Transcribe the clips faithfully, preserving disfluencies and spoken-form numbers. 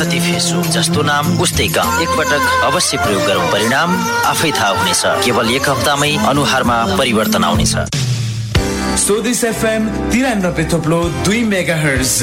प्रति फेसबुक जस्तो नाम उस्तै काम एकपटक अवश्य प्रयोग गरौँ, परिणाम आफै थाहा हुनेछ। केवल एक हप्तामै अनुहारमा परिवर्तन आउनेछ। स्वदेश एफएम तिरानब्बे थोप्लो दुई मेगा हर्ज।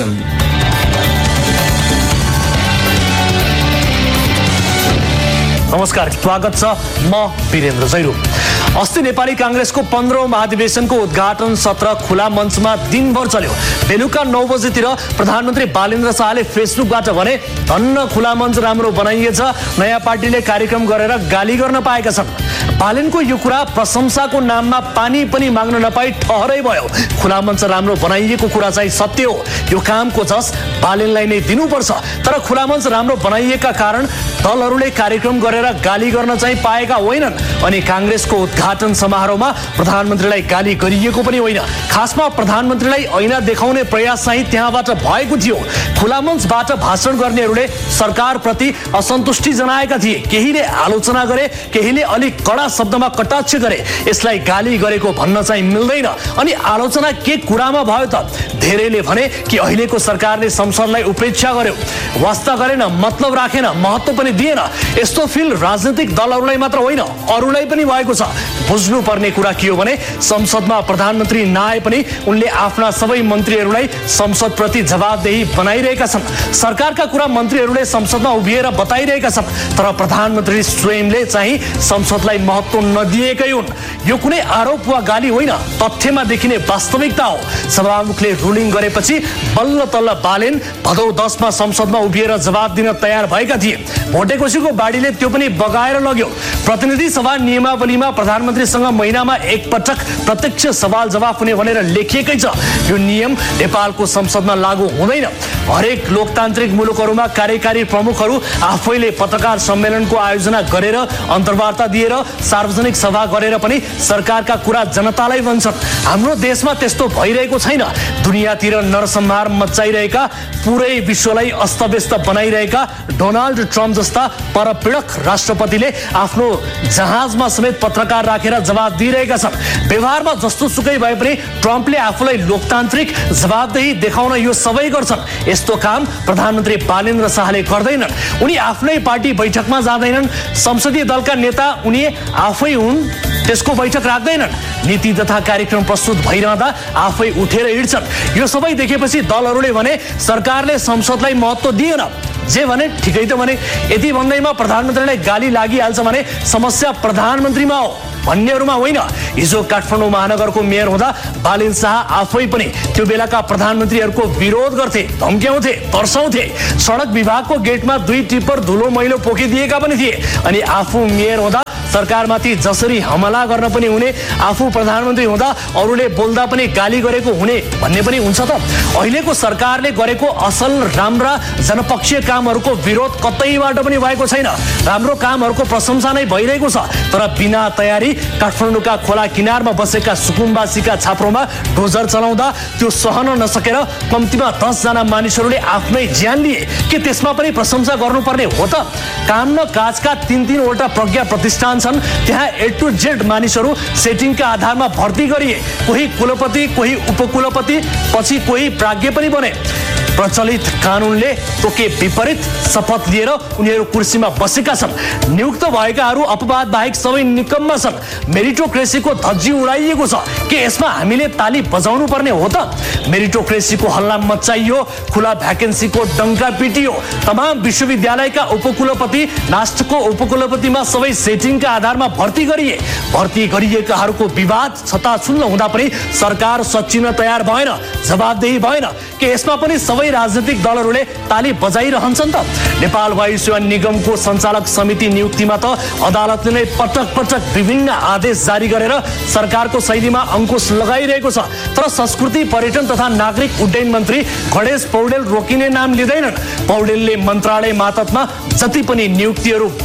नमस्कार, स्वागत छ। म वीरेन्द्र जैरू। अस्ति नेपाली कांग्रेसको पन्ध्रौं महाधिवेशनको उद्घाटन सत्र खुला मञ्चमा दिनभर चल्यो। बेलुका नौ बजेतिर प्रधानमन्त्री बालेन्द्र शाहले फेसबुकबाट भने, धन्न खुला मञ्च राम्रो बनाइएछ, नयाँ पार्टीले कार्यक्रम गरेर गाली गर्न पाएका छन्। बालेनको यो कुरा प्रशंसाको नाममा पानी पनि माग्न नपाई ठहरै भयो। खुला मञ्च राम्रो बनाइएको कुरा चाहिँ सत्य हो, यो कामको जस बालेनलाई नै दिनुपर्छ। तर खुला मञ्च राम्रो बनाइएका कारण दलहरूले कार्यक्रम गरेर गाली गर्न चाहिँ पाएका होइनन्। अनि कांग्रेसको उद्घाटन समारोहमा प्रधानमन्त्रीलाई गाली गरिएको पनि होइन। खासमा प्रधानमन्त्रीलाई ऐना देखाउने प्रयास चाहिँ त्यहाँबाट भएको थियो। खुला मञ्चबाट भाषण गर्नेहरूले सरकारप्रति असन्तुष्टि जनाएका थिए। केहीले आलोचना गरे, केहीले अलिक कडा शब्दमा कटाक्ष गरे। यसलाई गाली गरेको भन्न चाहिँ मिल्दैन। अनि आलोचना के कुरामा भयो त? धेरैले भने कि अहिलेको सरकारले संसदलाई उपेक्षा गर्यो, वास्ता गरेन, मतलब राखेन, महत्त्व पनि दिएन। यस्तो फिल राजनीतिक दलहरूलाई मात्र होइन, अरूलाई पनि भएको छ। बुझ्नुपर्ने कुरा के हो भने संसदमा प्रधानमन्त्री नआए पनि उनले आफ्ना सबै मन्त्रीहरूलाई संसदप्रति जवाबदेही बनाइरहेका छन्। सरकारका कुरा मन्त्रीहरूले संसदमा उभिएर बताइरहेका छन्। तर प्रधानमन्त्री स्वयंले चाहिँ संसदलाई महत्त्व नदिएकै हुन्। यो कुनै आरोप वा गाली होइन, तथ्यमा देखिने वास्तविकता हो। सभामुखले रुलिङ गरेपछि बल्ल तल्ल बालेन भदौ दसमा संसदमा उभिएर जवाब दिन तयार भएका थिए। भोटेकोसीको बाढीले त्यो पनि बगाएर लग्यो। प्रतिनिधि सभा नियमावलीमा प्रधानमन्त्रीसँग महिनामा एकपटक प्रत्यक्ष सवाल जवाफ हुने भनेर लेखिएकै छ। यो नियम नेपालको संसदमा लागू हुँदैन। हरेक लोकतान्त्रिक मुलुकहरूमा कार्यकारी प्रमुखहरू आफैले पत्रकार सम्मेलनको आयोजना गरेर अन्तर्वार्ता दिएर सार्वजनिक सभा गरेर पनि सरकारका कुरा जनतालाई भन्छन्। हाम्रो देशमा त्यस्तो भइरहेको छैन। दुनियाँतिर नरसंहार मचाइरहेका, पुरै विश्वलाई अस्तव्यस्त बनाइरहेका डोनाल्ड ट्रम्प जस्ता परपीडक राष्ट्रपतिले आफ्नो जहाजमा समेत पत्रकार राखेर जवाब दिइरहेका छन्। व्यवहारमा जस्तो सुकै भए पनि ट्रम्पले आफूलाई लोकतान्त्रिक जवाबदेही देखाउन यो सबै गर्छन्। यस्तो काम प्रधानमन्त्री बालेन्द्र शाहले गर्दैनन्। उनी आफ्नै पार्टी बैठकमा जाँदैनन्। संसदीय दलका नेता उनी आफै हुन्, त्यसको बैठक राख्दैनन्। नीति तथा कार्यक्रम प्रस्तुत भइरहँदा आफै उठेर हिँड्छन्। यो सबै देखेपछि दलहरूले भने सरकारले संसदलाई महत्त्व दिएन। जे भने ठिकै त भने, यति भन्दैमा प्रधानमन्त्रीलाई गाली लागिहाल्छ भने समस्या प्रधानमन्त्रीमा हो, भन्नेहरूमा होइन। हिजो काठमाडौँ महानगरको मेयर हुँदा बालेन शाह आफै पनि त्यो बेलाका प्रधानमन्त्रीहरूको विरोध गर्थे, धम्क्याउँथे, तर्साउँथे। सडक विभागको गेटमा दुई टिप्पर धुलो मैलो पोखिदिएका पनि थिए। अनि आफू मेयर हुँदा सरकारमाथि जसरी हमला गर्न पनि हुने, आफू प्रधानमन्त्री हुँदा अरूले बोल्दा पनि गाली गरेको हुने भन्ने पनि हुन्छ त? अहिलेको सरकारले गरेको असल राम्रा जनपक्षीय कामहरूको विरोध कतैबाट पनि भएको छैन। राम्रो कामहरूको प्रशंसा नै भइरहेको छ। तर बिना तयारी काठमाडौँका खोला किनारमा बसेका सुकुम्बासीका छाप्रोमा डोजर चलाउँदा त्यो सहन नसकेर कम्तीमा दसजना मानिसहरूले आफ्नै ज्यान लिए। के त्यसमा पनि प्रशंसा गर्नुपर्ने हो त? काम न काजका तीन तीनवटा प्रज्ञा प्रतिष्ठान छन्। त्यहाँ ए टु जेड मानिसहरू सेटिङका आधारमा भर्ती गरिए। कोही कुलपति, कोही उपकुलपति, पछि कोही प्राज्ञ पनि बने। प्रचलित कानुनले तोके विपरीत शपथ लिएर उनीहरू कुर्सीमा बसेका छन्। नियुक्त भएकाहरू अपवाद बाहेक सबै निकम्मा छन्। मेरिटोक्रेसीको धज्जी उडाइएको छ। के यसमा हामीले ताली बजाउनु पर्ने हो त? मेरिटोक्रेसीको हल्ला मचाइयो, खुला भ्याकेन्सीको डङ्का पिटियो। तमाम विश्वविद्यालयका उपकुलपति, राष्ट्रको उपकुलपतिमा सबै सेटिङका आधारमा भर्ती गरिए। भर्ती गरिएकाहरूको विवाद छताछुल्ल हुँदा पनि सरकार सच्चिन तयार भएन, जवाबदेही भएन। के यसमा पनि सबै राजनीतिक दलहरूले ताली बजाइरहन्छन् त? नेपाल वायु सेवा निगमको सञ्चालक समिति नियुक्तिमा त अदालतले नै पटक पटक विभिन्न आदेश जारी गरेर सरकारको शैलीमा अंकुश लगाइरहेको छ। तर संस्कृति, पर्यटन तथा नागरिक उड्डयन मन्त्री गणेश पौडेल रोकिने नाम लिँदैनन्। पौडेलले मन्त्रालय मातहतमा जति पनि नियुक्तिहरू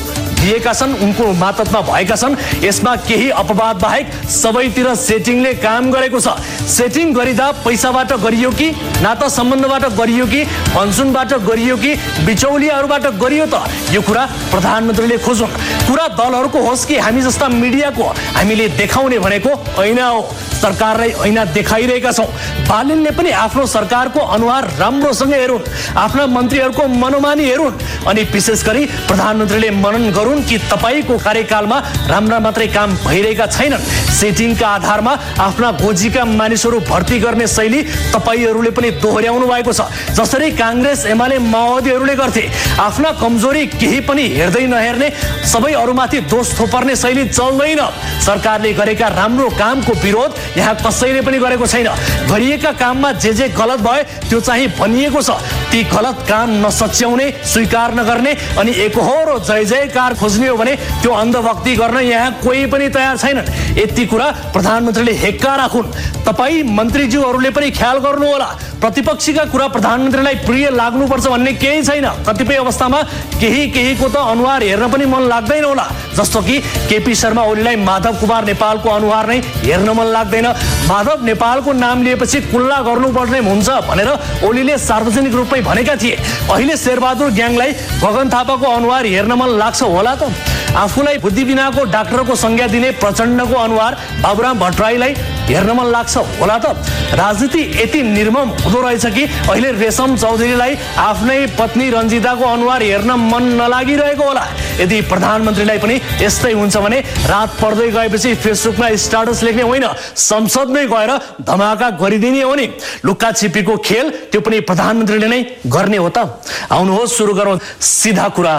लिएका छन्, उनको मातहतमा भएका छन्। यसमा केही अपवाद बाहेक सबैतिर सेटिङले काम गरेको छ। सेटिङ गरिदा पैसाबाट गरियो कि नाता सम्बन्धबाट गरियो कि भन्छुनबाट गरियो कि बिचौलियाहरूबाट गरियो त यो कुरा प्रधानमन्त्रीले खोजुन्। कुरा दलहरूको होस् कि हामी जस्ता मिडियाको, हामीले देखाउने भनेको ऐना हो। सरकारलाई ऐना देखाइरहेका छौँ। बालिनले पनि आफ्नो सरकारको अनुहार राम्रोसँग हेरुन्, आफ्ना मन्त्रीहरूको मनोमानी हेरुन् अनि विशेष गरी प्रधानमन्त्रीले मनन गरून् कि तपाईँको कार्यकालमा राम्रा मात्रै काम भइरहेका छैनन्। सेटिङका आधारमा आफ्ना गोजीका मानिसहरू भर्ती गर्ने शैली तपाईँहरूले पनि दोहोर्याउनु भएको छ। जसरी काङ्ग्रेस एमाले माओवादीहरूले गर्थे, आफ्ना कमजोरी केही पनि हेर्दै नहेर्ने, सबै अरूमाथि दोष थोपर्ने शैली चल्दैन। सरकारले गरेका राम्रो कामको विरोध यहाँ कसैले पनि गरेको छैन। गरिएका काममा जे जे गलत भयो त्यो चाहिँ भनिएको छ। ती गलत काम नसच्याउने, स्वीकार नगर्ने अनि एकहोरो जय जयकार खोज्ने हो भने त्यो अन्धभक्ति गर्न यहाँ कोही पनि तयार छैनन्। यति कुरा प्रधानमन्त्रीले हेक्का राखुन्। तपाईँ मन्त्रीज्यूहरूले पनि ख्याल गर्नु होला। प्रतिपक्षीका कुरा प्रधानमन्त्रीलाई प्रिय लाग्नुपर्छ भन्ने केही छैन। कतिपय अवस्थामा केही केहीको त अनुहार हेर्न पनि मन लाग्दैन होला। जस्तो कि केपी शर्मा ओलीलाई माधव कुमार नेपालको अनुहार नै हेर्न मन लाग्दैन। माधव नेपालको नाम लिएपछि कुल्ला गर्नुपर्ने हुन्छ भनेर ओलीले सार्वजनिक रूपमै भनेका थिए। अहिले शेरबहादुर ग्याङलाई गगन थापाको अनुहार हेर्न मन लाग्छ होला त? आफूलाई बुद्धि बिनाको डाक्टरको संज्ञा दिने प्रचण्डको अनुहार बाबुराम भट्टराईलाई हेर्न मन लाग्छ होला त? राजनीति यति निर्मम हुँदो रहेछ कि अहिले रेशम चौधरीलाई आफ्नै पत्नी रञ्जिताको अनुहार हेर्न मन नलागिरहेको होला। यदि प्रधानमन्त्रीलाई पनि यस्तै हुन्छ भने रात पर्दै गएपछि फेसबुकमा स्ट्याटस लेख्ने होइन, संसदमै गएर धमाका गरिदिने हो नि। लुक्का छिपीको खेल त्यो पनि प्रधानमन्त्रीले नै गर्ने हो त? आउनुहोस् सुरु गरौँ सिधा कुरा।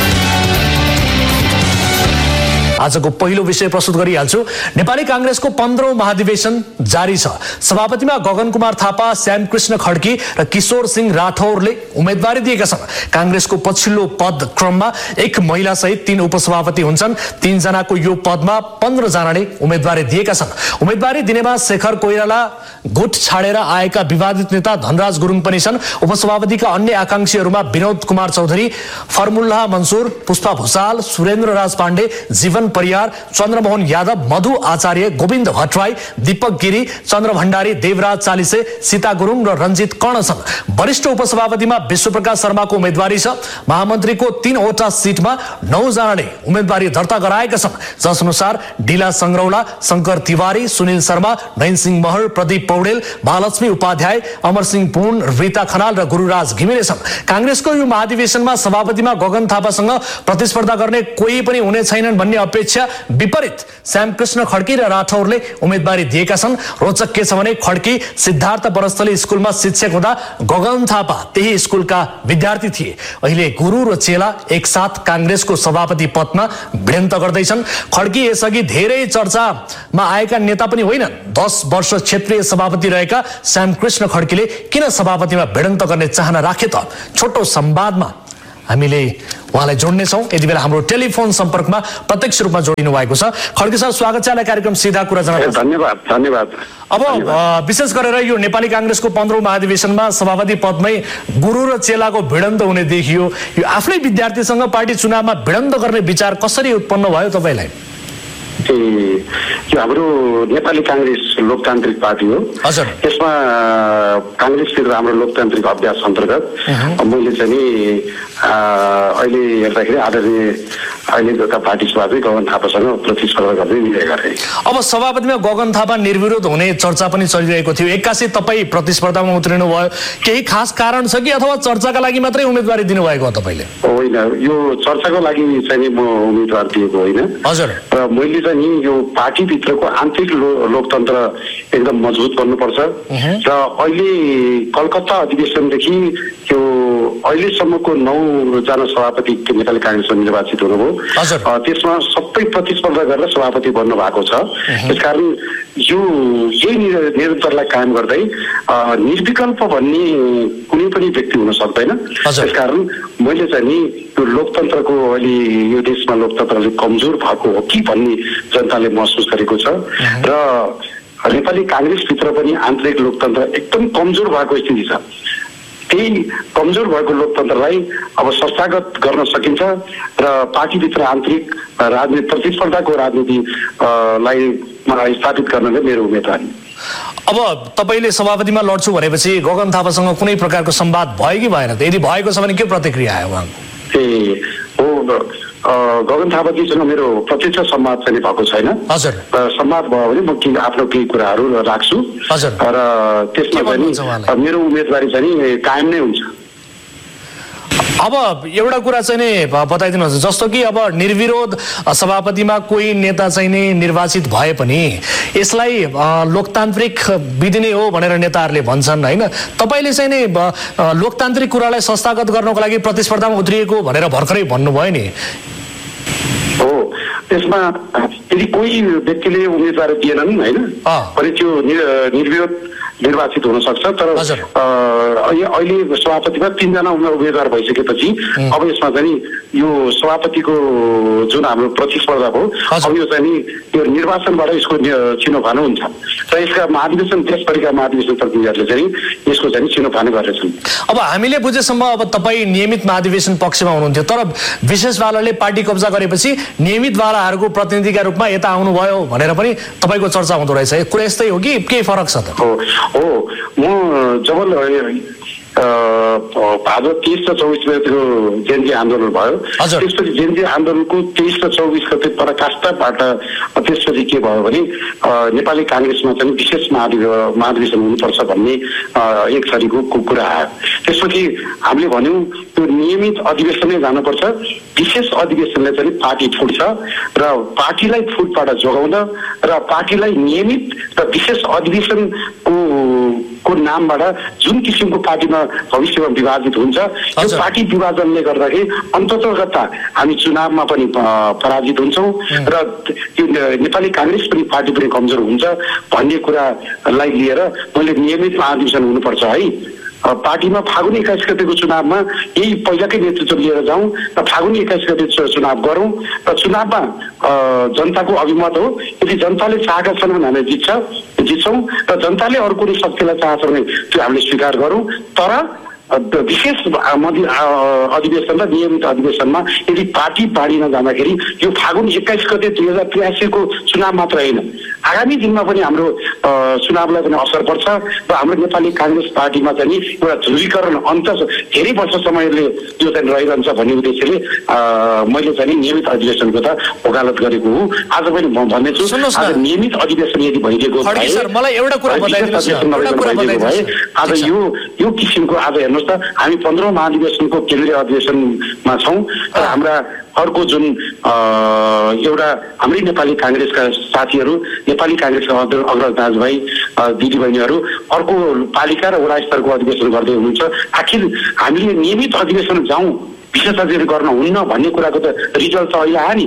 आजको पहिलो विषय प्रस्तुत गरिहाल्छु। नेपाली कांग्रेसको पन्ध्रौं महाधिवेशन जारी छ। सभापतिमा गगन कुमार थापा, श्याम कृष्ण खड्की र किशोर सिंह राठौरले उम्मेदवारी दिएका छन्। कांग्रेसको पछिल्लो पद क्रममा एक महिला सहित तीन उपसभापति हुन्छन्। तीन जनाको यो पदमा पन्ध्र जनाले उम्मेदवारी दिएका छन्। उम्मेदवारी दिनेमा शेखर कोइराला, गुट छाडेर आएका विवादित नेता धनराज गुरुङ पनि छन्। उपसभापतिका अन्य आकांक्षीहरूमा विनोद कुमार चौधरी, फर्मुल्लाह मन्सुर, पुष्पा भुसाल, सुरेन्द्र राज पाण्डे, जीवन परियार, चन्द्रमोहन यादव, मधु आचार्य, गोविन्द भट्टराई, दीपक गिरी, चन्द्र भण्डारी, देवराज चालिसे, सीता गुरुङ र रञ्जित कर्ण छन्। वरिष्ठ उपसभापतिमा विश्वप्रकाश शर्माको उम्मेदवारी छ। महामन्त्रीको तीनवटा सिटमा नौ जनाले उम्मेदवारी दर्ता गराएका छन्। जसअनुसार डिला संग्रौला, शंकर तिवारी, सुनिल शर्मा, नयनसिंह महर, प्रदीप पौडेल, महालक्ष्मी उपाध्याय, अमरसिंह पुन, रीता खनाल र गुरुराज घिमिरे छन्। कांग्रेसको यो महाधिवेशनमा सभापतिमा गगन थापासँग प्रतिस्पर्धा गर्ने कोही पनि हुने छैनन् भन्ने अपेक्षा विपरीत श्याम कृष्ण खड्की र राठौरले उम्मेदवारी दिएका छन्। रोचक के छ भने खड्की सिद्धार्थ बरस्थली स्कुलमा शिक्षक हुँदा गगन थापा त्यही स्कुलका विद्यार्थी थिए। अहिले गुरु र चेला एकसाथ कांग्रेसको सभापति पदमा भिडन्त गर्दैछन्। खड्की यसअघि धेरै चर्चामा आएका नेता पनि होइनन्। दस वर्ष क्षेत्रीय सभापति रहेका श्याम कृष्ण खड्कीले किन सभापतिमा भिडन्त गर्ने चाहना राखे त? छोटो संवादमा हामीले उहाँलाई जोड्नेछौँ। यति बेला हाम्रो टेलिफोन सम्पर्कमा प्रत्यक्ष रूपमा जोडिनु भएको छ। खड्की सर, स्वागत छ यहाँलाई कार्यक्रम सिधा कुरा जनाउँछु। धन्यवाद धन्यवाद। अब विशेष गरेर यो नेपाली कांग्रेसको पन्ध्रौं महाधिवेशनमा सभापति पदमै गुरु र चेलाको भिडन्त हुने देखियो। यो आफ्नै विद्यार्थीसँग पार्टी चुनावमा भिडन्त गर्ने विचार कसरी उत्पन्न भयो तपाईलाई? यो हाम्रो नेपाली कांग्रेस लोकतान्त्रिक पार्टी हो। यसमा कांग्रेसभित्र हाम्रो लोकतान्त्रिक अभ्यास अन्तर्गत मैले चाहिँ नि अहिले हेर्दाखेरि आदरणीय अहिलेका पार्टी सभापति गगन थापासँग प्रतिस्पर्धा गर्ने निर्णय गरे। अब सभापतिमा गगन थापा निर्विरोध हुने चर्चा पनि चलिरहेको थियो। एक्कासी तपाईँ प्रतिस्पर्धामा उत्रिनु भयो, केही खास कारण छ कि अथवा चर्चाका लागि मात्रै उम्मेदवारी दिनुभएको हो तपाईँले? होइन, यो चर्चाको लागि चाहिँ म उम्मेदवार दिएको होइन। हजुर। र मैले चाहिँ नि यो पार्टीभित्रको आन्तरिक लोकतन्त्र एकदम मजबुत गर्नुपर्छ र अहिले कलकत्ता अधिवेशनदेखि यो अहिलेसम्मको नौ जना सभापति नेपाली कांग्रेसमा निर्वाचित हुनुभयो। त्यसमा सबै प्रतिस्पर्धा गरेर सभापति बन्नु भएको छ। त्यसकारण यो यही निरन्तरलाई कायम गर्दै निर्विकल्प भन्ने कुनै पनि व्यक्ति हुन सक्दैन। त्यसकारण मैले चाहिँ नि यो लोकतन्त्रको अहिले यो देशमा लोकतन्त्रले कमजोर भएको हो कि भन्ने जनताले महसुस गरेको छ र नेपाली कांग्रेसभित्र पनि आन्तरिक लोकतन्त्र एकदम कमजोर भएको स्थिति छ। त्यही कमजोर भएको लोकतन्त्रलाई अब संस्थागत गर्न सकिन्छ र पार्टीभित्र आन्तरिक राजनीति प्रतिस्पर्धाको राजनीतिलाई स्थापित गर्न मेरो उम्मेदवारी। अब तपाईले सभापतिमा लड्छु भनेपछि गगन थापासँग कुनै प्रकारको संवाद भयो कि भएन त? यदि भएको छ भने के प्रतिक्रिया आयो उहाँको? ए हो, गगन थापाजीसँग मेरो प्रत्यक्ष संवाद चाहिँ भएको छैन। हजुर। संवाद भयो भने म केही आफ्नो केही कुराहरू राख्छु र त्यसमा चाहिँ मेरो उम्मेदवारी चाहिँ कायम नै हुन्छ। अब एउटा कुरा चाहिँ नि बताइदिनुहोस्, जस्तो कि अब निर्विरोध सभापतिमा कोही नेता चाहिँ नि निर्वाचित भए पनि यसलाई लोकतान्त्रिक विधि नै हो भनेर नेताहरूले भन्छन् होइन? तपाईँले चाहिँ नि लोकतान्त्रिक कुरालाई संस्थागत गर्नको लागि प्रतिस्पर्धामा उत्रिएको भनेर भर्खरै भन्नुभयो नि। हो, त्यसमा यदि कोही व्यक्तिले उम्मेदवारी दिएनन् होइन भने त्यो निर्विरोध निर्वाचित हुन सक्छ। तर अहिले सभापतिमा तीनजना उम्मेदवार भइसकेपछि अब यसमा चाहिँ यो सभापतिको जुन हाम्रो प्रतिस्पर्धा हो अब यो चाहिँ यो निर्वाचनबाट यसको छिनोफानो हुन्छ र यसका महाधिवेशन देशभरिका महाधिवेशन प्रतिनिधिहरूले चाहिँ यसको चाहिँ छिनोफानो गरेछन्। अब हामीले बुझेसम्म अब तपाईँ नियमित महाधिवेशन पक्षमा हुनुहुन्थ्यो, तर विशेषवालाले पार्टी कब्जा गरेपछि नियमितवालाहरूको प्रतिनिधिका रूपमा यता आउनुभयो भनेर पनि तपाईँको चर्चा हुँदो रहेछ। कुरा यस्तै हो कि केही फरक छ त? हो हो, म जब भाद्र तेइस र चौबिस गतिको जेएनजी आन्दोलन भयो त्यसपछि जेएनजी आन्दोलनको तेइस र चौबिस गते पराकाष्ठबाट त्यसपछि के भयो भने नेपाली काङ्ग्रेसमा चाहिँ विशेष महाधिवेशन हुनुपर्छ भन्ने एक थरीको कुरा आयो। त्यसपछि हामीले भन्यौँ त्यो नियमित अधिवेशनमै जानुपर्छ, विशेष अधिवेशनले चाहिँ पार्टी फुट्छ र पार्टीलाई फुटबाट जोगाउन र पार्टीलाई नियमित र विशेष अधिवेशनको को नामबाट जुन किसिमको पार्टीमा भविष्यमा विभाजित हुन्छ यो पार्टी विभाजनले गर्दाखेरि अन्ततगत हामी चुनावमा पनि पराजित हुन्छौँ र त्यो नेपाली काङ्ग्रेस पनि पार्टी पनि कमजोर हुन्छ भन्ने कुरालाई लिएर मैले नियमित महाधिवेशन हुनुपर्छ है। पार्टीमा फागुन एक्काइस गतेको चुनावमा यही पहिलाकै नेतृत्व लिएर जाउँ र फागुन एक्काइस गते चुनाव गरौँ र चुनावमा जनताको अभिमत हो, यदि जनताले चाहेका छन् भने हामीले जित्छ जित्छौँ र जनताले अरू कुनै शक्तिलाई चाहन्छ भने त्यो हामीले स्वीकार गरौँ। तर विशेष अधिवेशन र नियमित अधिवेशनमा यदि पार्टी बाँडिन जाँदाखेरि यो फागुन एक्काइस गते दुई हजार त्रियासीको चुनाव मात्र होइन, आगामी दिनमा पनि हाम्रो चुनावलाई पनि असर पर्छ र हाम्रो नेपाली काङ्ग्रेस पार्टीमा चाहिँ एउटा ध्रुवीकरण अन्त धेरै वर्षसम्मले यो चाहिँ रहिरहन्छ भन्ने उद्देश्यले मैले चाहिँ नियमित अधिवेशनको त वकालत गरेको हो। आज पनि म भन्नेछु, आज नियमित अधिवेशन यदि भइदिएको भए आज यो यो किसिमको आज हेर्नुहोस् त हामी पन्ध्रौं महाधिवेशनको केन्द्रीय अधिवेशनमा छौँ र हाम्रा अर्को जुन एउटा हाम्रै नेपाली काङ्ग्रेसका साथीहरू नेपाली काङ्ग्रेसका अग्रज दाजुभाइ दिदीबहिनीहरू अर्को पालिका र वडा स्तरको अधिवेशन गर्दै हुनुहुन्छ। आखिर हामीले नियमित अधिवेशन जाउँ विशेष अधिवेशन गर्न हुन्न भन्ने कुराको त रिजल्ट त अहिले आयो नि।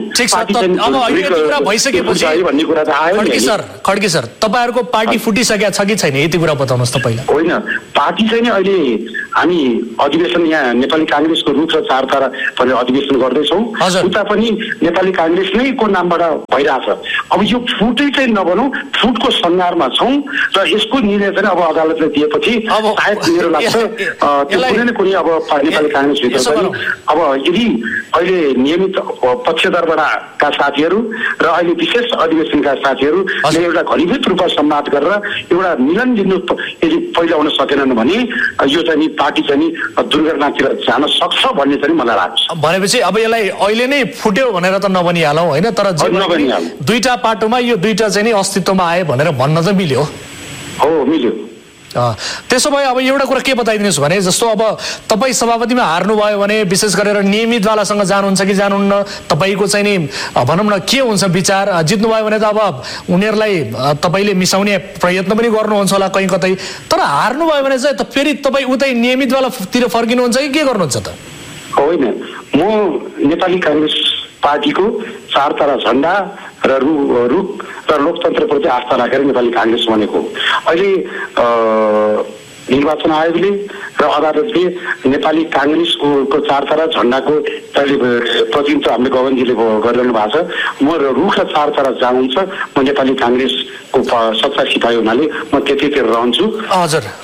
भन्ने कुरा त आयो नि। सर खड्के सर तपाईँहरूको पार्टी फुटिसकेको छ कि छैन यति कुरा बताउनुहोस् त पहिला। होइन, पार्टी चाहिँ नि अहिले हामी अधिवेशन यहाँ नेपाली काङ्ग्रेसको रूप र चार तारा भनेर अधिवेशन गर्दैछौँ, उता पनि नेपाली काङ्ग्रेस नै को नामबाट भइरहेछ। अब यो फुटै चाहिँ नबनौँ, फुटको सङ्घारमा छौँ र यसको निर्णय चाहिँ अब अदालतले दिएपछि सायद मेरो लाग्छ त्यो कुनै न कुनै अब नेपाली काङ्ग्रेसभित्र पनि अब यदि अहिले नियमित पक्षधरबाटका साथीहरू र अहिले विशेष अधिवेशनका साथीहरूले एउटा घनीभूत रूपमा संवाद गरेर एउटा मिलन बिन्दु यदि पहिला हुन सकेनन् भने यो चाहिँ पार्टी चाहिँ दुर्घटनातिर जान सक्छ भन्ने चाहिँ मलाई लाग्छ। भनेपछि अब यसलाई अहिले नै फुट्यो भनेर त नबनिहालौँ होइन, तर दुईटा पाटोमा यो दुईटा चाहिँ अस्तित्वमा आयो भनेर भन्न त मिल्यो। हो मिल्यो। त्यसो भए अब एउटा कुरा के बताइदिनुहोस् भने जस्तो अब तपाईँ सभापतिमा हार्नुभयो भने विशेष गरेर नियमितवालासँग जानुहुन्छ कि जानुहुन्न, तपाईँको चाहिँ नि भनौँ न के हुन्छ विचार? जित्नुभयो भने त अब उनीहरूलाई तपाईँले मिसाउने प्रयत्न पनि गर्नुहुन्छ होला कहीँ कतै, तर हार्नुभयो भने चाहिँ त फेरि तपाईँ उतै नियमितवालातिर फर्किनुहुन्छ कि के गर्नुहुन्छ त? होइन, म नेपाली काङ्ग्रेस पार्टीको चार तारा झन्डा र रु रुख र लोकतन्त्रप्रति आस्था राखेर नेपाली काङ्ग्रेस बनेको। अहिले निर्वाचन आयोगले र अदालतले नेपाली काङ्ग्रेसको चार तारा झन्डाको प्रतिनिधित्व हामीले गगनजीले गरिरहनु भएको छ। म रुख र चार तारा जहाँ हुन्छ म नेपाली काङ्ग्रेसको सच्चा सिपाही हुनाले म त्यतितिर रहन्छु। हजुर,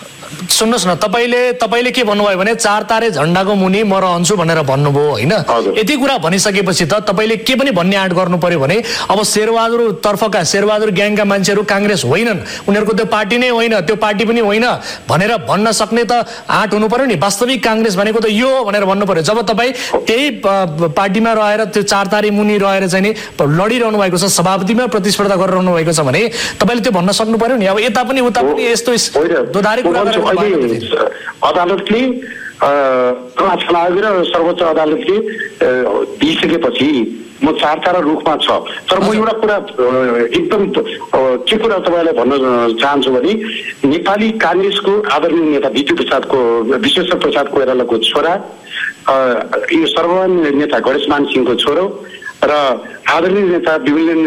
सुन्नुहोस् न, तपाईँले तपाईँले के भन्नुभयो भने चार तारे झन्डाको मुनि म रहन्छु भनेर भन्नुभयो होइन? यति कुरा भनिसकेपछि त तपाईँले के पनि भन्ने आँट गर्नु पर्यो भने अब शेरबहादुर तर्फका शेरबहादुर ग्याङका मान्छेहरू काङ्ग्रेस होइनन्, उनीहरूको त्यो पार्टी नै होइन, त्यो पार्टी पनि होइन भनेर भन्न सक्ने त आँट हुनु पर्यो नि। वास्तविक काङ्ग्रेस भनेको त यो हो भनेर भन्नु पर्यो। जब तपाईँ त्यही पार्टीमा रहेर त्यो चार तारे मुनि रहेर चाहिँ नि लडिरहनु भएको छ, सभापतिमा प्रतिस्पर्धा गरिरहनु भएको छ भने तपाईँले त्यो भन्न सक्नु पर्यो नि। अब यता पनि उता पनि यस्तो दोधारी कुरा अदालतले चुनाव आयोग र सर्वोच्च अदालतले दिइसकेपछि म चार तारा रुखमा छ। तर म एउटा कुरा एकदम के कुरा तपाईँलाई भन्न चाहन्छु भने नेपाली काङ्ग्रेसको आदरणीय नेता बिपी प्रसादको विश्वेश्वर प्रसाद कोइरालाको छोरा, यो सर्वमान्य नेता गणेशमान सिंहको छोरो र आदरणीय नेता विभिन्न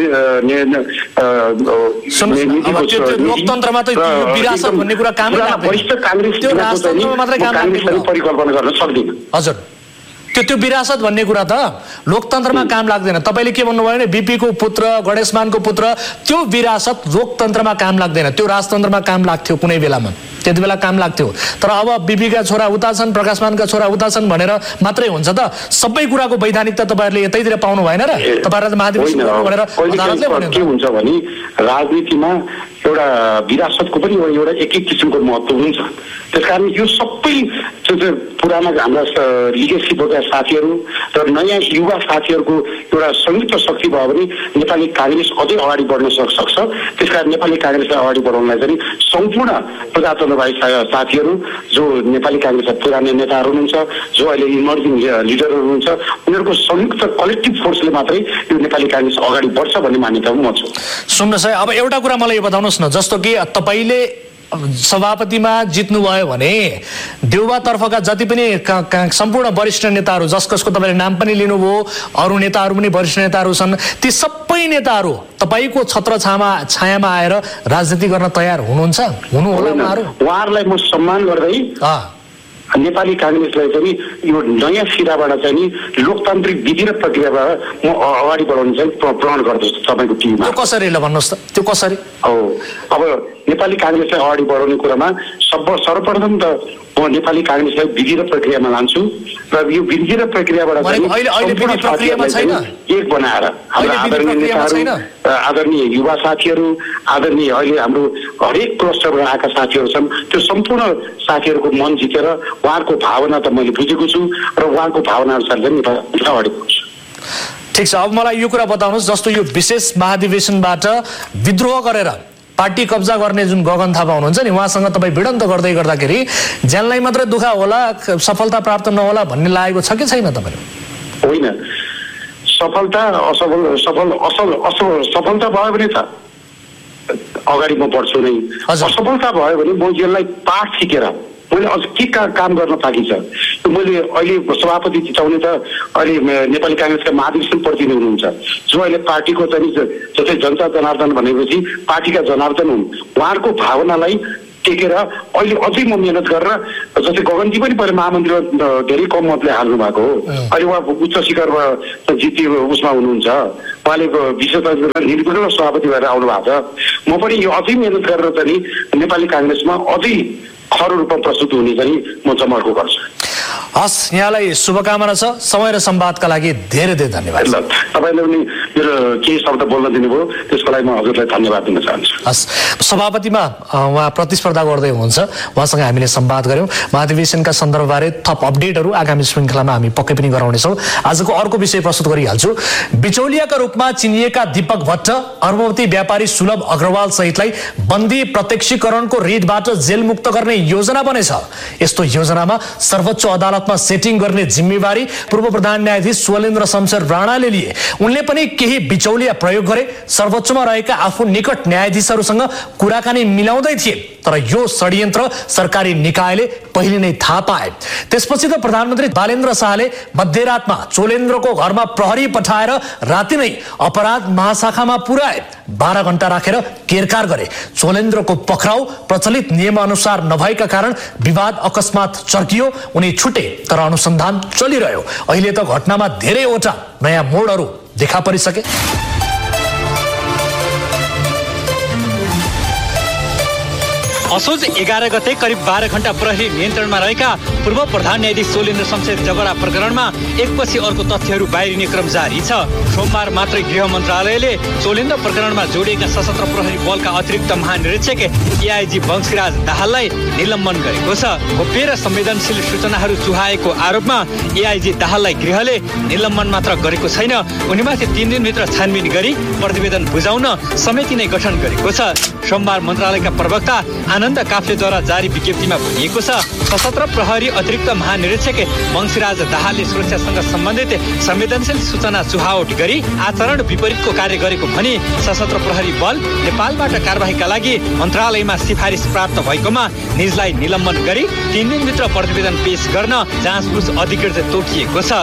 लोकतन्त्रमा त विरासत भन्ने कुरा काम वरिष्ठ काङ्ग्रेस परिकल्पना गर्न सक्दिन। हजुर, त्यो त्यो विरासत भन्ने कुरा त लोकतन्त्रमा काम लाग्दैन। तपाईँले के भन्नुभयो भने बिपीको पुत्र गणेशमानको पुत्र, त्यो विरासत लोकतन्त्रमा काम लाग्दैन, त्यो राजतन्त्रमा काम लाग्थ्यो कुनै बेलामा, त्यति बेला काम लाग्थ्यो। तर अब बिपीका छोरा उता छन्, प्रकाशमानका छोरा उता छन् भनेर मात्रै हुन्छ त? सबै कुराको वैधानिकता तपाईँहरूले यतैतिर पाउनु भएन र? तपाईँहरूलाई महाधिवेशन भनेर अदालतले भन्यो। के हुन्छ भने राजनीतिमा एउटा विरासतको पनि एउटा एक एक किसिमको महत्त्व हुन्छ। त्यसकारण यो सबै पुराना हाम्रा लिगेसी बोका साथीहरू र नयाँ युवा साथीहरूको एउटा संयुक्त शक्ति भयो भने नेपाली काङ्ग्रेस अझै अगाडि बढ्न सक्छ। त्यसकारण नेपाली काङ्ग्रेसलाई अगाडि बढाउनलाई चाहिँ सम्पूर्ण प्रजातन्त्रवादी साथीहरू जो नेपाली काङ्ग्रेसका पुराना नेताहरू हुनुहुन्छ, जो अहिले इमर्जिङ लिडरहरू हुनुहुन्छ, उनीहरूको संयुक्त कलेक्टिभ फोर्सले मात्रै यो नेपाली काङ्ग्रेस अगाडि बढ्छ भन्ने मान्यता म छु। सुन्नुहोस् है, अब एउटा कुरा मलाई यो बताउनुहोस् न, जस्तो कि तपाईँले सभापतिमा जित्नुभयो भने देउबा तर्फका जति पनि सम्पूर्ण वरिष्ठ नेताहरू जस कसको तपाईँले नाम पनि लिनुभयो, अरू नेताहरू पनि वरिष्ठ नेताहरू छन्, ती सबै नेताहरू तपाईँको छत्र छामा छायामा आएर राजनीति गर्न तयार हुनुहुन्छ? हुनु होला उहाँहरू? उहाँहरूलाई म सम्मान गर्दै नेपाली काङ्ग्रेसलाई चाहिँ यो नयाँ सिराबाट चाहिँ नि लोकतान्त्रिक विधि र प्रक्रियाबाट म अगाडि बढाउनु चाहिँ प्रण गर्दछु तपाईँको टिममा। त्यो कसरी ल भन्नुहोस् त, त्यो कसरी हो? अब नेपाली काङ्ग्रेसलाई अगाडि बढाउने कुरामा सब सर्वप्रथम त म नेपाली काङ्ग्रेसलाई विधि र प्रक्रियामा लान्छु र यो विधि र प्रक्रियाबाट एक बनाएर हाम्रा आदरणीय नेताहरू, आदरणीय युवा साथीहरू, आदरणीय अहिले हाम्रो हरेक क्लस्टरबाट आएका साथीहरू छन्, त्यो सम्पूर्ण साथीहरूको मन जितेर उहाँहरूको भावना त मैले बुझेको छु र उहाँको भावना अनुसार चाहिँ नेपाली अगाडि बढ्छु। ठिक छ, अब मलाई यो कुरा बताउनुहोस्, जस्तो यो विशेष महाधिवेशनबाट विद्रोह गरेर पार्टी कब्जा गर्ने जुन गगन थापा हुनुहुन्छ नि, उहाँसँग तपाईँ भिडन्त गर्दै गर्दाखेरि ज्यानलाई मात्रै दुःख होला, सफलता प्राप्त नहोला भन्ने लागेको छ कि छैन तपाईँले? होइन, सफलता असफल सफल असल असल सफलता भयो भने त अगाडि म बढ्छु नै, असफलता भयो भने म यसलाई पाठ सिकेर मैले अझ के काम गर्न बाँकी छ। मैले अहिले सभापति जिताउने त अहिले नेपाली काङ्ग्रेसका महाधिवेशन प्रतिनिधि हुनुहुन्छ, जो अहिले पार्टीको चाहिँ जस्तै जनता जनार्दन भनेपछि पार्टीका जनार्दन हुन्, उहाँहरूको भावनालाई टेकेर अहिले अझै म मेहनत गरेर, जस्तै गगनजी पनि पहिला महामन्त्रीमा धेरै कम मतले हाल्नु भएको हो, अहिले उहाँ उच्च शिखरमा जिति उसमा हुनुहुन्छ, उहाँले विशेष निर्विघ्न सभापति भएर आउनु भएको छ। म पनि यो अझै मेहनत गरेर चाहिँ नेपाली काङ्ग्रेसमा अझै खरो रूपमा प्रस्तुत हुने चाहिँ म जमर्को गर्छु। हस्, यहाँलाई शुभकामना छ। समय र संवादका लागि धेरै धेरै धन्यवाद। तपाईँले पनि मेरो केही शब्द बोल्न दिनुभयो, त्यसको लागि म हजुरलाई धन्यवाद दिन चाहन्छु। हस्, सभापतिमा उहाँ प्रतिस्पर्धा गर्दै हुनुहुन्छ, उहाँसँग हामीले संवाद गऱ्यौँ। महाधिवेशनका सन्दर्भबारे थप अपडेटहरू आगामी श्रृङ्खलामा हामी पक्कै पनि गराउनेछौँ। आजको अर्को विषय प्रस्तुत गरिहाल्छु। बिचौलियाका रूपमा चिनिएका दीपक भट्ट, अर्बपति व्यापारी सुलभ अग्रवाल सहितलाई बन्दी प्रत्यक्षीकरणको रेडबाट जेलमुक्त गर्ने योजना बनेछ। यस्तो योजनामा सर्वोच्च अदालतमा सेटिङ गर्ने जिम्मेवारी पूर्व प्रधान न्यायाधीश स्वलेन्द्र शमशेर राणाले लिए। उनले पनि केही बिचौलिया प्रयोग गरे, सर्वोच्चमा रहेका आफू निकट न्यायाधीशहरूसँग कुराकानी मिलाउँदै थिए, तर यो षड्यन्त्र सरकारी निकायले पहिले नै थाहा पाए। त्यसपछि त प्रधानमन्त्री बालेन्द्र शाहले मध्यरातमा चोलेन्द्रको घरमा प्रहरी पठाएर राति नै अपराध महाशाखामा पुर्याए, बाह्र घण्टा राखेर केरकार गरे। चोलेन्द्रको पक्राउ प्रचलित नियम अनुसार नभएका कारण विवाद अकस्मात चर्कियो, उनी छुटे, तर अनुसन्धान चलिरह्यो। अहिले त घटनामा धेरैवटा नयाँ मोडहरू देखा परिसके। असोज एघार गते करिब बाह्र घण्टा प्रहरी नियन्त्रणमा रहेका पूर्व प्रधान न्यायाधीश चोलेन्द्र शमशेर जबरा प्रकरणमा एकपछि अर्को तथ्यहरू बाहिरिने क्रम जारी छ। सोमबार मात्रै गृह मन्त्रालयले चोलेन्द्र प्रकरणमा जोडिएका सशस्त्र प्रहरी बलका अतिरिक्त महानिरीक्षक एआइजी वंशीराज दाहाललाई निलम्बन गरेको छ। गोप्य र संवेदनशील सूचनाहरू चुहाएको आरोपमा एआइजी दाहाललाई गृहले निलम्बन मात्र गरेको छैन, उनीमाथि तीन दिनभित्र छानबिन गरी प्रतिवेदन बुझाउन समिति नै गठन गरेको छ। सोमबार मन्त्रालयका प्रवक्ता आनन्द काफ्लेद्वारा जारी विज्ञप्तिमा भनिएको छ, सशस्त्र प्रहरी अतिरिक्त महानिरीक्षक वंशीराज दाहालले सुरक्षासँग सम्बन्धित संवेदनशील सूचना चुहावट गरी आचरण विपरीतको कार्य गरेको भनी सशस्त्र प्रहरी बल नेपालबाट कारबाहीका लागि मन्त्रालयमा सिफारिस प्राप्त भएकोमा निजलाई निलम्बन गरी तीन दिनभित्र प्रतिवेदन पेश गर्न जाँचबुझ अधिकृत तोकिएको छ।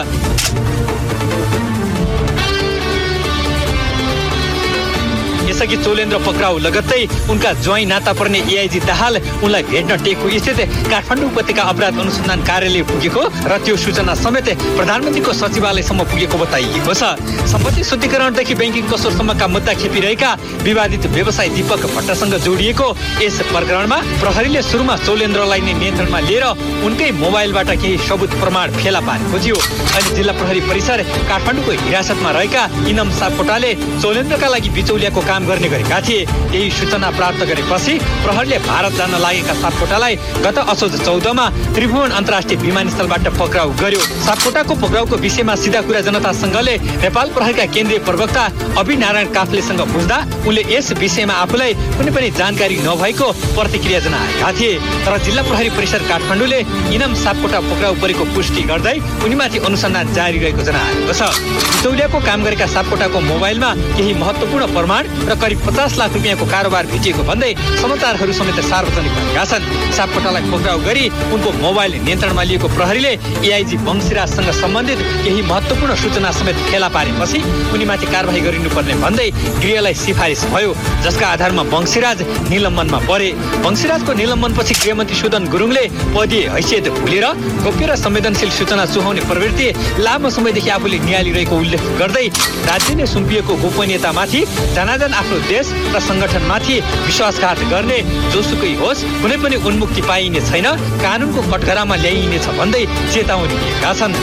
यसअघि चोलेन्द्र पक्राउ लगत्तै उनका ज्वाइँ नाता पर्ने एआइजी दाहाल उनलाई भेट्न टेकु स्थित काठमाडौँ उपत्यका अपराध अनुसन्धान कार्यालय पुगेको र त्यो सूचना समेत प्रधानमन्त्रीको सचिवालयसम्म पुगेको बताइएको छ। सम्पत्ति शुद्धिकरणदेखि ब्याङ्किङ कसुरसम्मका मुद्दा खेपिरहेका विवादित व्यवसायी दीपक भट्टसँग जोडिएको यस प्रकरणमा प्रहरीले सुरुमा चोलेन्द्रलाई नै नियन्त्रणमा लिएर उनकै मोबाइलबाट केही सबुत प्रमाण फेला पारेको थियो। अहिले जिल्ला प्रहरी परिसर काठमाडौँको हिरासतमा रहेका इनम सापकोटाले चोलेन्द्रका लागि बिचौलियाको काम गर्ने गरेका थिए। यही सूचना प्राप्त गरेपछि प्रहरीले भारत जान लागेका सापकोटालाई गत असोज चौधमा त्रिभुवन अन्तर्राष्ट्रिय विमानस्थलबाट पक्राउ गर्यो। सापकोटाको पक्राउको विषयमा सिधा कुरा जनता संघले नेपाल प्रहरीका केन्द्रीय प्रवक्ता अभिनारायण काफ्लेसँग बुझ्दा उनले यस विषयमा आफूलाई कुनै पनि जानकारी नभएको प्रतिक्रिया जनाएका थिए। तर जिल्ला प्रहरी परिसर काठमाडौँले इनाम सापकोटा पक्राउ परेको पुष्टि गर्दै उनीमाथि अनुसन्धान जारी रहेको जनाएको छ। बिचौलियाको काम गरेका सापकोटाको मोबाइलमा केही महत्त्वपूर्ण प्रमाण र करिब पचास लाख रुपियाँको कारोबार भेटिएको भन्दै समाचारहरू समेत सार्वजनिक भएका छन्। सापकोटालाई पक्राउ गरी उनको मोबाइल नियन्त्रणमा लिएको प्रहरीले एआइजी वंशीराजसँग सम्बन्धित केही महत्त्वपूर्ण सूचना समेत फेला पारेपछि उनीमाथि कारबाही गरिनुपर्ने भन्दै गृहलाई सिफारिस भयो, जसका आधारमा वंशीराज निलम्बनमा परे। वंशीराजको निलम्बनपछि गृहमन्त्री सुदन गुरुङले पदीय हैसियत भुलेर गोप्य र संवेदनशील सूचना चुहाउने प्रवृत्ति लामो समयदेखि आफूले निहालिरहेको उल्लेख गर्दै राज्य नै सुम्पिएको गोपनीयतामाथि जनाजन आफ्नो देश र संगठनमाथि विश्वासघात गर्ने जोसुकै होस् कुनै पनि उन्मुक्ति पाइने छैन, कानुनको कठघरामा ल्याइनेछ भन्दै चेतावनी दिएका छन्।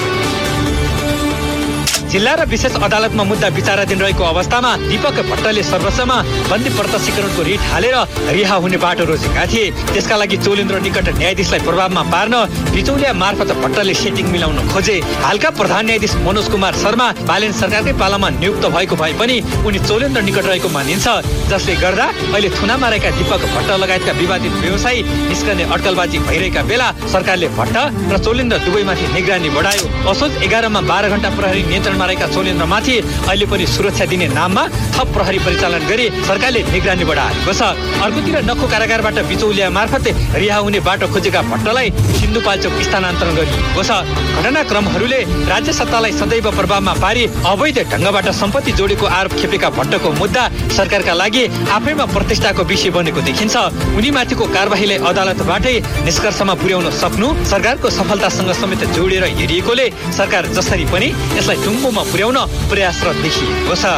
जिल्ला र विशेष अदालतमा मुद्दा विचाराधीन रहेको अवस्थामा दीपक भट्टले सर्वोच्चमा बन्दी प्रत्यक्षीकरणको रिट हालेर रिहा हुने बाटो रोजेका थिए। त्यसका लागि चोलेन्द्र निकट न्यायाधीशलाई प्रभावमा पार्न बिचौलिया मार्फत भट्टले सेटिङ मिलाउन खोजे। हालका प्रधान न्यायाधीश मनोज कुमार शर्मा बालेन सरकारकै पालामा नियुक्त भएको भए पनि उनी चोलेन्द्र निकट रहेको मानिन्छ, जसले गर्दा अहिले थुनामा रहेका दीपक भट्ट लगायतका विवादित व्यवसायी निस्कने अड्कलबाजी भइरहेका बेला सरकारले भट्ट र चोलेन्द्र दुवैमाथि निगरानी बढायो। असोज एघारमा बाह्र घण्टा प्रहरी नियन्त्रण रहेका चोलेन्द्रमाथि अहिले पनि सुरक्षा दिने नाममा थप प्रहरी परिचालन गरी सरकारले निगरानी बढाएको छ। अर्कोतिर नक्खु कारागारबाट बिचौलिया मार्फत रिहा हुने बाटो खोजेका भट्टलाई सिन्धुपाल्चोक स्थानान्तरण गरिएको छ। घटनाक्रमहरूले राज्य सत्तालाई सदैव प्रभावमा पारी अवैध ढङ्गबाट सम्पत्ति जोडेको आरोप खेपेका भट्टको मुद्दा सरकारका लागि आफैमा प्रतिष्ठाको विषय बनेको देखिन्छ। उनीमाथिको कारबाहीलाई अदालतबाटै निष्कर्षमा पुर्याउन सक्नु सरकारको सफलतासँग समेत जोडेर हेरिएकोले सरकार जसरी पनि यसलाई टुङ्गोमा पुर्याउन प्रयासरत देखिएको छ।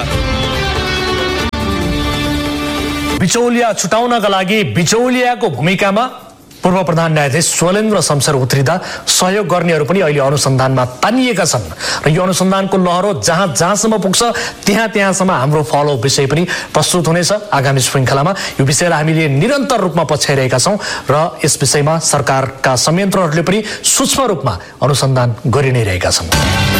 बिचौलिया छुटाउनका लागि बिचौलियाको भूमिकामा पूर्व प्रधान न्यायाधीश चोलेन्द्र शमशेर उत्रिँदा सहयोग गर्नेहरू पनि अहिले अनुसन्धानमा तानिएका छन् र यो अनुसन्धानको लहरो जहाँ जहाँसम्म पुग्छ त्यहाँ त्यहाँसम्म हाम्रो फलो विषय पनि प्रस्तुत हुनेछ। आगामी श्रृङ्खलामा यो विषयलाई हामीले निरन्तर रूपमा पछ्याइरहेका छौँ र यस विषयमा सरकारका संयन्त्रहरूले पनि सूक्ष्म रूपमा अनुसन्धान गरि नै रहेका छन्।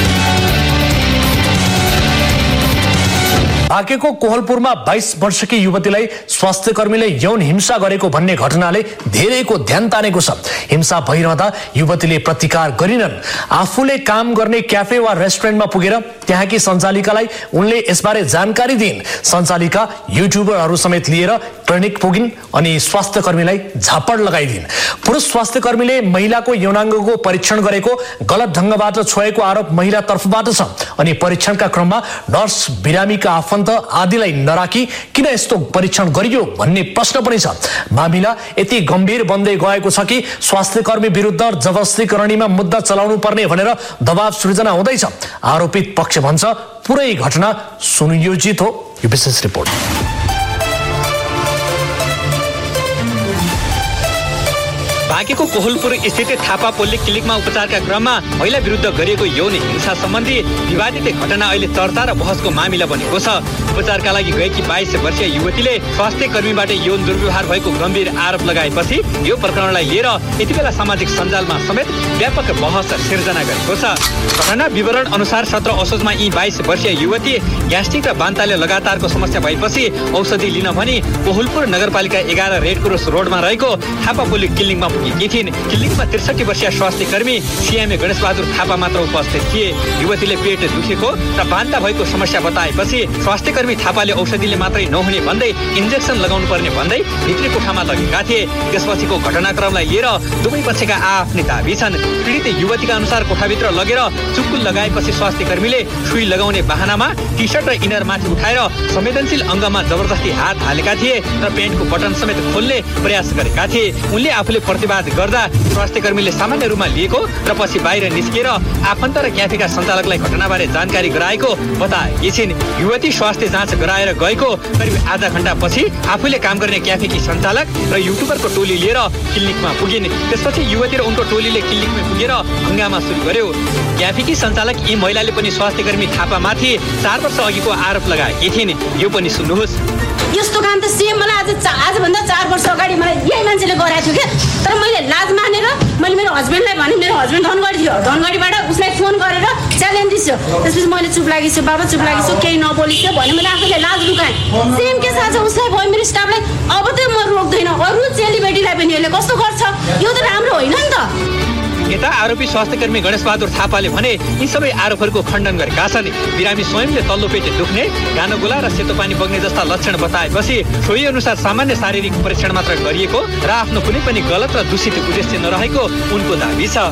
बाँकेको कोहलपुरमा बाइस वर्षकी युवतीलाई स्वास्थ्य कर्मीले यौन हिंसा गरेको भन्ने घटनाले धेरैको ध्यान तानेको छ। हिंसा भइरहँदा युवतीले प्रतिकार गरिनन्। आफूले काम गर्ने क्याफे वा रेस्टुरेन्टमा पुगेर त्यहाँकी सञ्चालिकालाई उनले यसबारे जानकारी दिइन्। सञ्चालिका युट्युबरहरू समेत लिएर क्लिनिक पुगिन् अनि स्वास्थ्य कर्मीलाई झापड लगाइदिन्। पुरुष स्वास्थ्य कर्मीले महिलाको यौनाङ्गको परीक्षण गरेको गलत ढङ्गबाट छोएको आरोप महिला तर्फबाट छ अनि परीक्षणका क्रममा नर्स, बिरामीका आफन्त आदिलाई नराखी किन यस्तो परीक्षण गरियो भन्ने प्रश्न पनि छ। मामिला यति गम्भीर बन्दै गएको छ कि स्वास्थ्य कर्मी विरुद्ध जबरजस्तीकरणीमा मुद्दा चलाउनु पर्ने भनेर दबाव सृजना हुँदैछ। आरोपित पक्ष भन्छ पुरै घटना सुनियोजित हो। यो विशेष रिपोर्ट। बाँकेको कोहलपुर स्थित थापा पोलिङ क्लिनिकमा उपचारका क्रममा महिला विरुद्ध गरिएको यौन हिंसा सम्बन्धी विवादित घटना अहिले चर्चा र बहसको मामिला बनेको छ। उपचारका लागि गएकी बाइस वर्षीय युवतीले स्वास्थ्य कर्मीबाट यौन दुर्व्यवहार भएको गम्भीर आरोप लगाएपछि यो प्रकरणलाई लिएर यति बेला सामाजिक सञ्जालमा समेत व्यापक बहस सिर्जना गरेको छ। घटना विवरण अनुसार सत्र असोजमा यी बाइस वर्षीय युवती ग्यास्ट्रिक र बान्ताले लगातारको समस्या भएपछि औषधि लिन भनी कोहलपुर नगरपालिका एघार रेड क्रस रोडमा रहेको थापा पोलिङ क्लिनिकमा पुगेकी थिइन्। क्लिनिकमा त्रिसठी वर्षीय स्वास्थ्य कर्मी सिएमए गणेश बहादुर थापा मात्र उपस्थित थिए। युवतीले पेट दुखेको र बान्ता भएको समस्या बताएपछि स्वास्थ्य कर्मी थापाले औषधिले मात्रै नहुने भन्दै इन्जेक्सन लगाउनु पर्ने भन्दै भित्री कोठामा लगेका थिए। त्यसपछिको घटनाक्रमलाई लिएर दुवै पक्षका आआफ्नै दाबी छन्। पीडित युवतीका अनुसार कोठाभित्र लगेर चुक्कुल लगाएपछि स्वास्थ्य कर्मीले सुई लगाउने बहानामा टी सर्ट र इनर माथि उठाएर संवेदनशील अङ्गमा जबरजस्ती हात हालेका थिए र पेन्टको बटन समेत खोल्ने प्रयास गरेका थिए। उनले आफूले प्रतिवाद गर्दा स्वास्थ्य कर्मीले सामान्य रूपमा लिएको र पछि बाहिर निस्किएर आफन्त र क्याफेका सञ्चालकलाई घटनाबारे जानकारी गराएको बताएकी छिन्। युवती स्वास्थ्य जाँच गराएर गएको करिब आधा घण्टा पछि आफूले काम गर्ने क्याफेकी सञ्चालक र युट्युबरको टोली लिएर क्लिनिकमा पुगिन्। त्यसपछि युवती र उनको टोलीले क्लिनिकमा पुगेर हङ्गामा सुरु गर्यो। क्याफेकी सञ्चालक यी महिलाले पनि स्वास्थ्य कर्मी थापामाथि चार वर्ष अघिको आरोप लगाएकी थिइन्। यो पनि सुन्नुहोस्। यस्तो काम त सेम मलाई आज आजभन्दा चार वर्ष अगाडि मलाई यही मान्छेले गराएको थियो क्या। तर मैले लाज मानेर मैले मेरो हस्बेन्डलाई भने मेरो हस्बेन्ड धनगढी थियो, धनगढीबाट उसलाई फोन गरेर च्यालेन्ज दिन्छु। त्यसपछि मैले चुप लागेछु, बाबा चुप लागेछु, केही नबोलिछु भने मैले आफूले लाज लुकाएँ। सेम के साथ उसलाई भयो मेरो स्टाफलाई अब त म रोक्दैन, अरू चेलीबेटीलाई पनि यसले कस्तो गर्छ, यो त राम्रो होइन नि त। यता आरोपी स्वास्थ्य कर्मी गणेश बहादुर थापाले भने यी सबै आरोपहरूको खण्डन गरेका छन्। बिरामी स्वयंले तल्लो पेट दुख्ने, गानो गोला र सेतो पानी बग्ने जस्ता लक्षण बताएपछि सोही अनुसार सामान्य शारीरिक परीक्षण मात्र गरिएको र आफ्नो कुनै पनि गलत र दूषित उद्देश्य नरहेको उनको दाबी छ।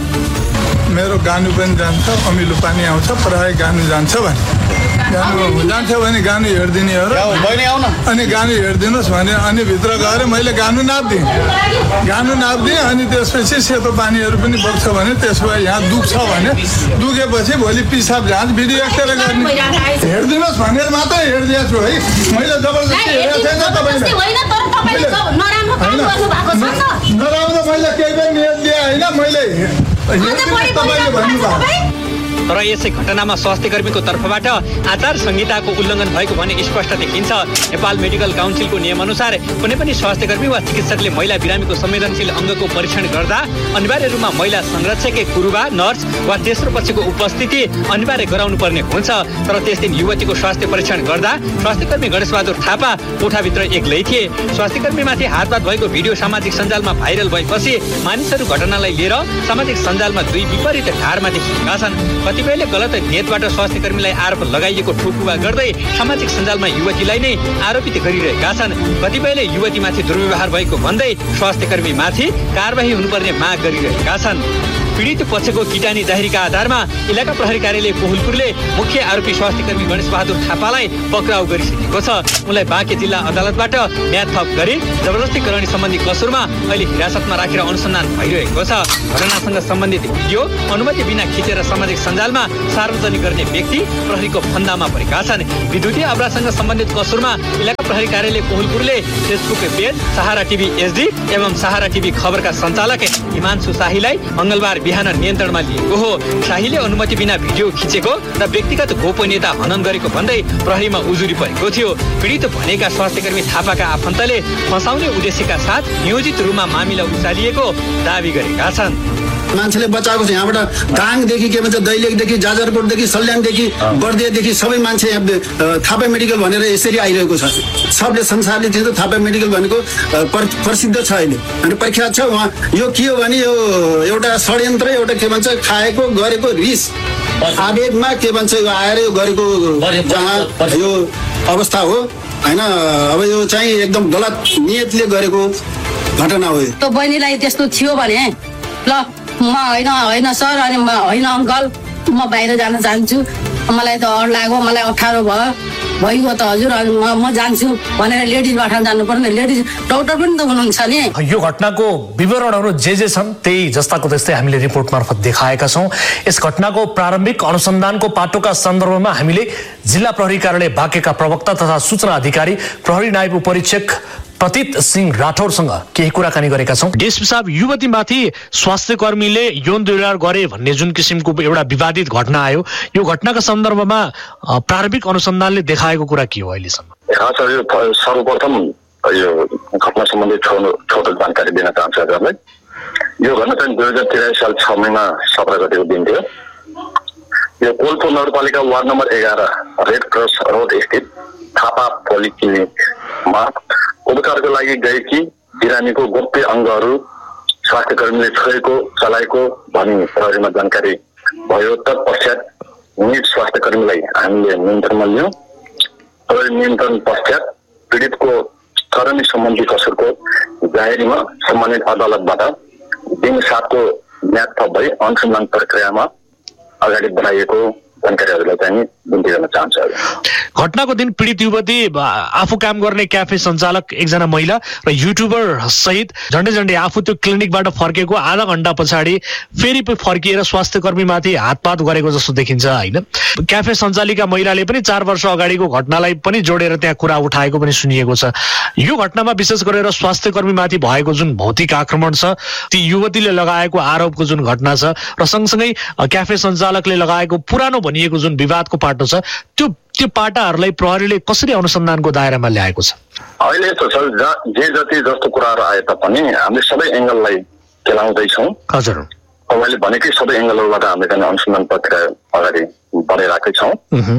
मेरो गानु पनि जान्छ, अमिलो पानी आउँछ, प्राय गानु जान्छ भने गानु जान्छ भने गानु हेरिदिने हो र अनि गानु हेरिदिनुहोस् भने अनि भित्र गएर मैले गानु नाप्दिएँ गानु नाप्दिएँ अनि त्यसपछि सेतो पानीहरू पनि बग्छ भने त्यसो भए यहाँ दुख्छ भने दुखेपछि भोलि पिसाब जाँच भिडियो एक्सरे गर्ने हेरिदिनुहोस् भनेर मात्रै हेरिदिएको छु है। मैले जबरजस्ती हेरेको छैन तपाईँलाई, नराम्रो मैले केही पनि हेरिदिएँ होइन, मैले तपाईँले भन्नुभयो। तर यसै घटनामा स्वास्थ्य कर्मीको तर्फबाट आचार संहिताको उल्लङ्घन भएको भने स्पष्ट देखिन्छ। नेपाल मेडिकल काउन्सिलको नियमअनुसार कुनै पनि स्वास्थ्य कर्मी वा चिकित्सकले महिला बिरामीको संवेदनशील अङ्गको परीक्षण गर्दा अनिवार्य रूपमा महिला संरक्षक, कुरुबा, नर्स वा तेस्रो पक्षको उपस्थिति अनिवार्य गराउनु पर्ने हुन्छ। तर त्यस दिन युवतीको स्वास्थ्य परीक्षण गर्दा स्वास्थ्य कर्मी गणेश बहादुर थापा कोठाभित्र एक्लै थिए। स्वास्थ्य कर्मीमाथि हातपात भएको भिडियो सामाजिक सञ्जालमा भाइरल भएपछि मानिसहरू घटनालाई लिएर सामाजिक सञ्जालमा दुई विपरीत धारमा देखिएका छन्। कतिपयले गलत नियतबाट स्वास्थ्य कर्मीलाई आरोप लगाइएको ठोकुवा गर्दै सामाजिक सञ्जालमा युवतीलाई नै आरोपित गरिरहेका छन्। कतिपयले युवतीमाथि दुर्व्यवहार भएको भन्दै स्वास्थ्य कर्मीमाथि कारबाही हुनुपर्ने माग गरिरहेका छन्। पीडित पक्षको किटानी जाहेरीका आधारमा इलाका प्रहरी कार्यालय कोहलपुरले मुख्य आरोपी स्वास्थ्य कर्मी गणेश बहादुर थापालाई पक्राउ गरिसकेको छ। उनलाई बाँके जिल्ला अदालतबाट म्याद थप गरी जबरजस्ती गराउने सम्बन्धी कसुरमा अहिले हिरासतमा राखेर अनुसन्धान भइरहेको छ। घटनासँग सम्बन्धित भिडियो अनुमति बिना खिचेर सामाजिक सञ्जालमा सार्वजनिक गर्ने व्यक्ति प्रहरीको फन्दामा परेका छन्। विद्युतीय अपराधसँग सम्बन्धित कसुरमा इलाका प्रहरी कार्यालय कोहलपुरले फेसबुक पेज सहारा टिभी एचडी एवं सहारा टिभी खबरका सञ्चालक हिमांशु शाहीलाई मङ्गलबार बिहान नियन्त्रणमा लिएको हो। शाहीले अनुमति बिना भिडियो खिचेको र व्यक्तिगत गोपनीयता हनन गरेको भन्दै प्रहरीमा उजुरी परेको थियो। पीडित भनेका स्वास्थ्य कर्मी थापाका आफन्तले फसाउने उद्देश्यका साथ नियोजित रूपमा मामिला उचालिएको दावी गरेका छन्। मान्छेले बचाएको छ। यहाँबाट गाङदेखि के भन्छ दैलेखदेखि जाजरकोटदेखि सल्यानदेखि बर्दियादेखि सबै मान्छे यहाँ थापा मेडिकल भनेर यसरी आइरहेको छ। सबले संसारले चिन्छ थापा मेडिकल भनेको प्रसिद्ध छ अहिले अनि प्रख्यात छ। उहाँ यो के हो भने यो एउटा षड्यन्त्र, एउटा के भन्छ खाएको गरेको रिस आवेगमा के भन्छ यो आएर यो गरेको जहाँ यो अवस्था हो होइन। अब यो चाहिँ एकदम गलत नियतले गरेको घटना हो। त बहिनीलाई त्यस्तो थियो भने ल म होइन होइन सर अनि म होइन अङ्कल म बाहिर जान चाहन्छु, मलाई त अड लाग्यो, मलाई अप्ठ्यारो भयो भइगयो त हजुर अनि म म जान्छु भनेर लेडिजबाट जानु पर्ने। लेडिज डाक्टर पनि त हुनुहुन्छ नि। यो घटनाको विवरणहरू जे जे छन् त्यही जस्ताको त्यस्तै हामीले रिपोर्ट मार्फत देखाएका छौँ। यस घटनाको प्रारम्भिक अनुसन्धानको पाटोका सन्दर्भमा हामीले जिल्ला प्रहरी कार्यालय बाँकेका प्रवक्ता तथा सूचना अधिकारी प्रहरी नायब उपरीक्षक प्रतीत सिंह राठौरसँग केही कुराकानी गरेका छौँ। डीएसपी साहब, युवतीमाथि स्वास्थ्य कर्मीले यौन दुर्व्यवहार गरे भन्ने जुन किसिमको एउटा विवादित घटना आयो, यो घटनाका सन्दर्भमा प्रारम्भिक अनुसन्धानले देखाएको कुरा के हो अहिलेसम्म? सर्वप्रथम यो घटना सम्बन्धी छोटो जानकारी दिन चाहन्छु हजुरलाई। यो घटना चाहिँ दुई हजार तिरासी साल छ महिना सत्र गतिको दिन थियो। यो कोलपुर नगरपालिका वार्ड नम्बर एघार रेड क्रस रोड स्थित थापा पोलिक्लिनिकमा उपचारको लागि गएकी बिरामीको गोप्य अङ्गहरू स्वास्थ्य कर्मीले छोएको चलाएको भनी प्रहरीमा जानकारी भयो। तत्पश्चात निट स्वास्थ्य कर्मीलाई हामीले नियन्त्रणमा लियौँ। प्रहरी नियन्त्रण पश्चात पीडितको चरनी सम्बन्धी कसुरको जाहेरीमा सम्मानित अदालतबाट दिन सातको म्याद थप भई अनुसन्धान प्रक्रियामा अगाडि बढाइएको जानकारीहरूलाई चाहिँ बिन्ती गर्न चाहन्छु। घटनाको दिन पीडित युवती आफू काम गर्ने क्याफे सञ्चालक एकजना महिला र युट्युबर सहित झन्डै झन्डै आफू त्यो क्लिनिकबाट फर्केको आधा घण्टा पछाडि फेरि फर्किएर स्वास्थ्य कर्मीमाथि हातपात गरेको जस्तो देखिन्छ होइन? क्याफे सञ्चालिका महिलाले पनि चार वर्ष अगाडिको घटनालाई पनि जोडेर त्यहाँ कुरा उठाएको पनि सुनिएको छ। यो घटनामा विशेष गरेर स्वास्थ्य कर्मीमाथि भएको जुन भौतिक आक्रमण छ, ती युवतीले लगाएको आरोपको जुन घटना छ र सँगसँगै क्याफे सञ्चालकले लगाएको पुरानो भनिएको जुन विवादको पाटो छ, त्यो त्यो पाटाहरूलाई प्रहरीले कसरी अनुसन्धानको दायरामा ल्याएको छ? अहिले यस्तो छ, जे जति जस्तो कुराहरू आए तापनि हामीले सबै एङ्गललाई केलाउँदैछौँ। हजुर, तपाईँले भनेकै सबै एङ्गलबाट हामीले चाहिँ अनुसन्धान प्रक्रिया अगाडि बढाइरहेकै छौँ।